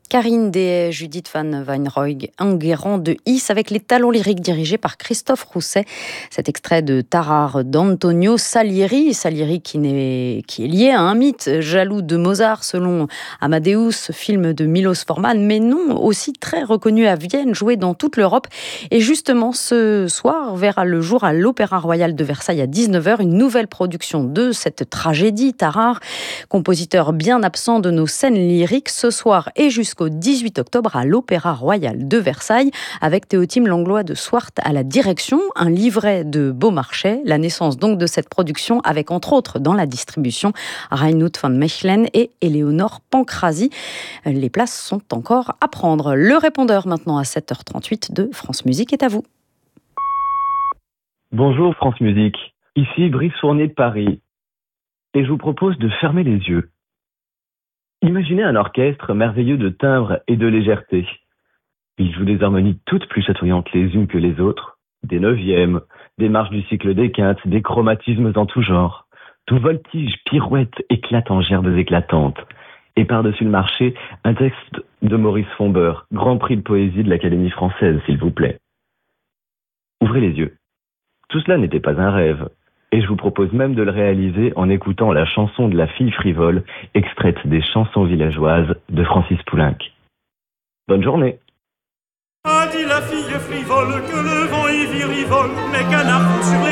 Karine Dehaye, Judith van Weinrooy, Enguerrand de Is avec les talons lyriques dirigés par Christophe Rousset. Cet extrait de Tarare d'Antonio Salieri qui est lié à un mythe jaloux de Mozart selon Amadeus, film de Milos Forman, mais non, aussi très reconnu à Vienne, joué dans toute l'Europe. Et justement, ce soir verra le jour à l'Opéra Royal de Versailles à 19h, une nouvelle production de cette tragédie Tarare, compositeur bien absent de nos scènes lyriques, ce soir et jusqu'au 18 octobre à l'Opéra Royal de Versailles, avec Théotime Langlois de Swart à la direction, un livret de Beaumarchais, la naissance donc de cette production avec entre autres dans la distribution Reinhard van Mechelen et Éléonore Pancrazi. Les places sont encore à prendre. Le répondeur maintenant à 7h38 de France Musique est à vous. Bonjour France Musique, ici Brice Fournier de Paris, et je vous propose de fermer les yeux. Imaginez un orchestre merveilleux de timbre et de légèreté. Il joue des harmonies toutes plus chatoyantes les unes que les autres, des neuvièmes, des marches du cycle des quintes, des chromatismes en tout genre. Tout voltige, pirouette, éclate en gerbes éclatantes. Et par-dessus le marché, un texte de Maurice Fombeur, Grand Prix de poésie de l'Académie française, s'il vous plaît. Ouvrez les yeux. Tout cela n'était pas un rêve. Et je vous propose même de le réaliser en écoutant la chanson de la fille frivole, extraite des chansons villageoises de Francis Poulenc. Bonne journée. A dit la fille frivole que le vent y virivole, mais canard sur